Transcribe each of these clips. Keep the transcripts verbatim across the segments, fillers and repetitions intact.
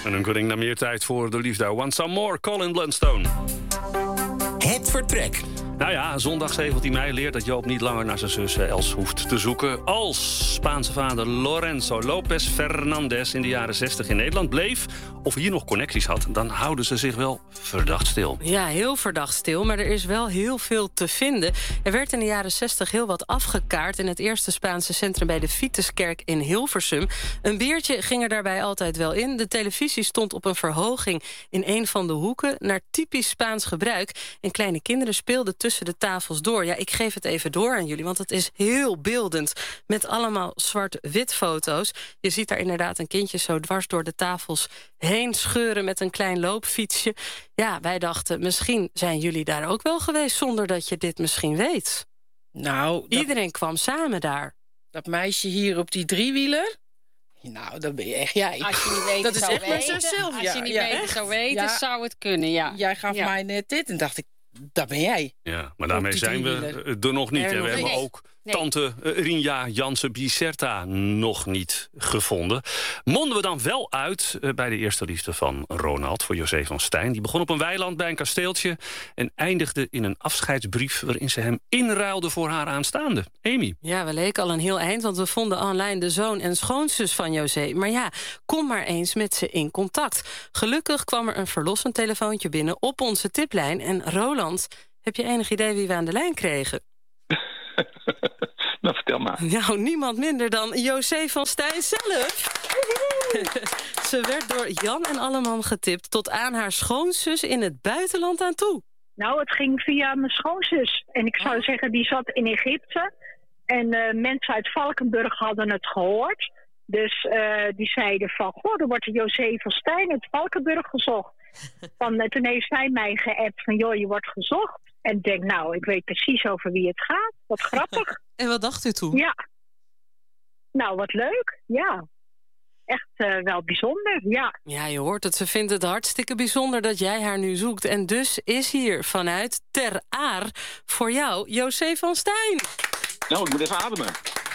En een gunning naar meer tijd voor de liefde. Want some more, Colin Blunstone. Het vertrek. Nou ja, zondag zeventien mei leert dat Joop niet langer naar zijn zus Els hoeft te zoeken. Als Spaanse vader Lorenzo López Fernández in de jaren zestig in Nederland bleef, of hier nog connecties had, dan houden ze zich wel verdacht stil. Ja, heel verdacht stil, maar er is wel heel veel te vinden. Er werd in de jaren zestig heel wat afgekaart in het eerste Spaanse centrum bij de Vituskerk in Hilversum. Een biertje ging er daarbij altijd wel in. De televisie stond op een verhoging in een van de hoeken naar typisch Spaans gebruik. En kleine kinderen speelden tussen de tafels door. Ja, ik geef het even door aan jullie, want het is heel beeldend. Met allemaal zwart-wit foto's. Je ziet daar inderdaad een kindje zo dwars door de tafels heen scheuren met een klein loopfietsje. Ja, wij dachten, misschien zijn jullie daar ook wel geweest zonder dat je dit misschien weet. Nou, dat, Iedereen kwam samen daar. dat meisje hier op die driewieler, nou, dat ben je echt jij. Als je niet weet, Dat is zou echt mijn weten. zus Sylvia. Als je niet Ja, weet, echt? zou weten, Ja. zou het kunnen, ja. Jij gaf Ja. mij net dit en dacht ik, dat ben jij. Ja, maar daarmee die zijn we driewieler. er nog niet. Er En we nog hebben niet. ook Nee. tante eh, Rinja Jansen Biserta nog niet gevonden. Monden we dan wel uit eh, bij de eerste liefde van Ronald voor José van Stijn. Die begon op een weiland bij een kasteeltje en eindigde in een afscheidsbrief waarin ze hem inruilde voor haar aanstaande. Amy. Ja, we leken al een heel eind, want we vonden online de zoon en schoonzus van José. Maar ja, kom maar eens met ze in contact. Gelukkig kwam er een verlossend telefoontje binnen op onze tiplijn. En Roland, heb je enig idee wie we aan de lijn kregen? Nou, vertel maar. Nou, niemand minder dan José van Stijn zelf. Ze werd door Jan en Alleman getipt tot aan haar schoonzus in het buitenland aan toe. Nou, het ging via mijn schoonzus. En ik zou zeggen, die zat in Egypte. En uh, mensen uit Valkenburg hadden het gehoord. Dus uh, die zeiden van, goh, er wordt José van Stijn uit Valkenburg gezocht. Van, uh, toen heeft zij mij geappt van, joh, je wordt gezocht. En ik denk, nou, ik weet precies over wie het gaat. Wat grappig. En wat dacht u toen? Ja. Nou, wat leuk. Ja. Echt uh, wel bijzonder, ja. Ja, je hoort het. Ze vindt het hartstikke bijzonder dat jij haar nu zoekt. En dus is hier vanuit Ter Aar voor jou José van Stijn. Nou, ik moet even ademen.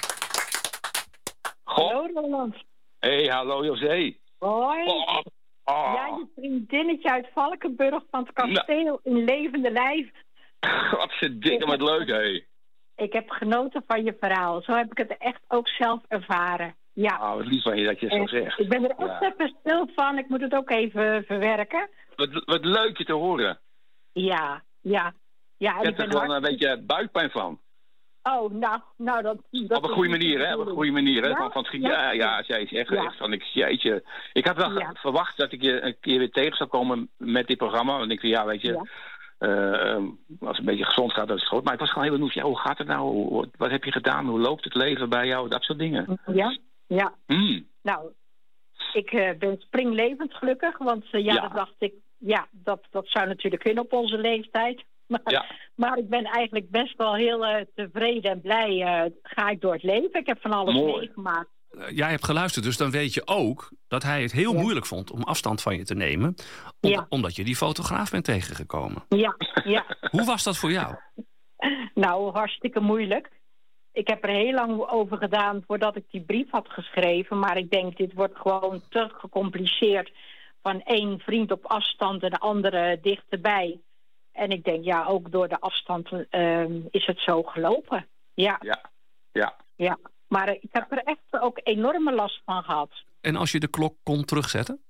Goh. Hallo, Roland. Hey, hallo José. Hoi. Oh, oh. Ja, je vriendinnetje uit Valkenburg van het kasteel Nou. in levende lijf. Godverdikke, wat leuk, hé. Ik heb genoten van je verhaal. Zo heb ik het echt ook zelf ervaren. Ja. Oh, wat lief van je dat je het zo En zegt. ik ben er echt Ja. even stil van. Ik moet het ook even verwerken. Wat, wat leuk je te horen. Ja, ja. Ja, en Ik heb ik er ben gewoon een hartstikke- beetje buikpijn van. Oh, nou, nou dat... dat Op een is goede niet manier, de hè? Op een bedoeling. goede manier, hè? Ja? Van, van het, Ja? ja, ja, zij is echt, Ja. echt van, ik, jeetje. Ik had wel Ja. ge- verwacht dat ik je een keer weer tegen zou komen met dit programma. Want ik dacht, ja, weet je, Ja. eh, als het een beetje gezond gaat, dat is goed. Maar ik was gewoon heel benieuwd, ja, hoe gaat het nou? Hoe- wat heb je gedaan? Hoe loopt het leven bij jou? Dat soort dingen. Ja, ja. Hmm. Nou, ik uh, ben springlevend gelukkig, want uh, ja, Ja. dat dacht ik, ja, dat, dat zou natuurlijk kunnen op onze leeftijd. Maar, Ja. maar ik ben eigenlijk best wel heel uh, tevreden en blij uh, ga ik door het leven. Ik heb van alles Mooi. meegemaakt. Uh, jij hebt geluisterd, dus dan weet je ook dat hij het heel Ja. moeilijk vond om afstand van je te nemen. Om- Ja. Omdat je die fotograaf bent tegengekomen. Ja, ja. Hoe was dat voor jou? Nou, hartstikke moeilijk. Ik heb er heel lang over gedaan voordat ik die brief had geschreven. Maar ik denk, dit wordt gewoon te gecompliceerd. Van één vriend op afstand en de andere dichterbij. En ik denk, ja, ook door de afstand uh, is het zo gelopen. Ja, Ja, ja. ja. Maar uh, ik heb er echt ook enorme last van gehad. En als je de klok kon terugzetten?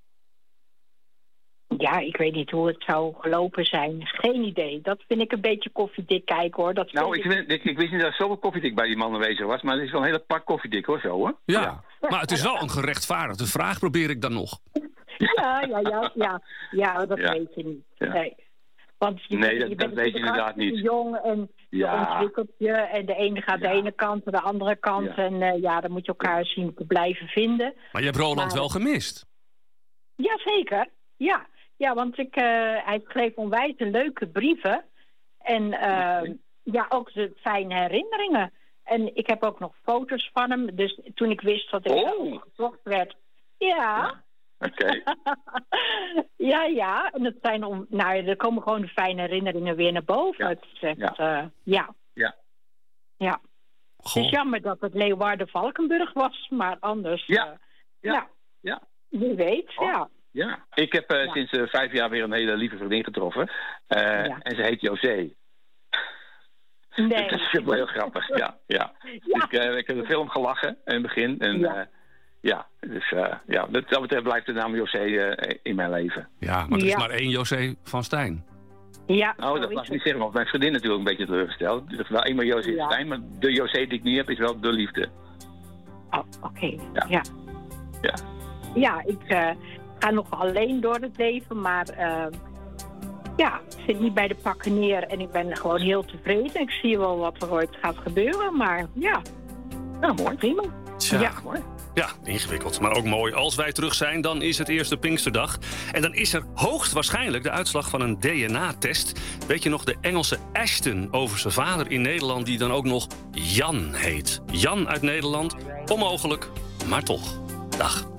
Ja, ik weet niet hoe het zou gelopen zijn. Geen idee. Dat vind ik een beetje koffiedik kijken, hoor. Dat vind Nou, ik, weet- ik, ik wist niet dat er zoveel koffiedik bij die man aanwezig was. Maar het is wel een hele pak koffiedik, hoor, zo, hoor. Ja. Maar het is wel een gerechtvaardigde vraag, probeer ik dan nog. Ja, ja, ja, ja. Ja, dat Ja. weet je niet. Ja. Nee. Want je, Nee, bent- dat- je dat bent weet je natuurlijk inderdaad hartstikke niet. jong en je Ja. ontwikkelt je. En de ene gaat Ja. de ene kant en de andere kant. Ja. En uh, ja, dan moet je elkaar zien te blijven vinden. Maar je hebt Roland Maar- wel gemist. Jazeker, ja. Ja, want ik, uh, hij schreef onwijs de leuke brieven. En uh, ja, ook de fijne herinneringen. En ik heb ook nog foto's van hem. Dus toen ik wist dat ik Oh. gezocht werd. Ja. Oké. ja, ja. En het zijn om, nou, er komen gewoon de fijne herinneringen weer naar boven. Ja. Het is echt, Ja. ja. Uh, ja. Ja. Ja. Het is jammer dat het Leeuwarden-Valkenburg was, maar anders. Ja. Uh, Ja. ja. Ja. wie weet, Oh. ja. Ja, ik heb uh, Ja. sinds uh, vijf jaar weer een hele lieve vriendin getroffen. Uh, Ja. En ze heet José. Nee. Dat is wel heel grappig, ja. ja. Ja. Dus, uh, ik heb de film gelachen in het begin. En, Ja. ja. ja, dus uh, ja, dat, dat betreft blijft de naam José uh, in mijn leven. Ja, maar er is Ja. maar één José van Stijn. Ja, Nou, zo dat is mag ik het. niet zeggen, want mijn vriendin natuurlijk een beetje teleurgesteld. Er is wel eenmaal José Ja. Stijn, maar de José die ik nu heb is wel de liefde. Oh, oké. Ja. Ja. Ja. Ja, ik uh, ga nog alleen door het leven, maar uh, ja, ik zit niet bij de pakken neer en ik ben gewoon heel tevreden. Ik zie wel wat er ooit gaat gebeuren, maar ja, Ja, mooi. prima. Tja. Ja. Mooi. Ja, ingewikkeld, maar ook mooi. Als wij terug zijn, dan is het eerste Pinksterdag. En dan is er hoogstwaarschijnlijk de uitslag van een D N A-test. Weet je nog, de Engelse Ashton over zijn vader in Nederland... die dan ook nog Jan heet. Jan uit Nederland, onmogelijk, maar toch. Dag.